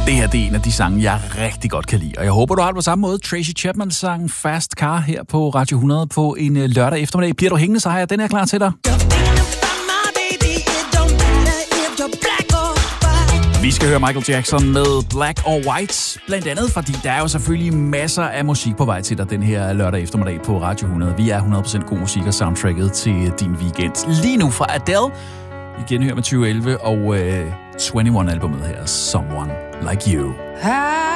Det her, det er en af de sange, jeg rigtig godt kan lide. Og jeg håber, du har det på samme måde. Tracy Chapman sang Fast Car her på Radio 100 på en lørdag eftermiddag. Bliver du hængende, så har jeg den her klar til dig. Vi skal høre Michael Jackson med Black or White, blandt andet, fordi der er jo selvfølgelig masser af musik på vej til dig den her lørdag eftermiddag på Radio 100. Vi er 100% god musik og soundtracket til din weekend. Lige nu fra Adele, igen her med 2011 og 21-albumet her, Someone Like You.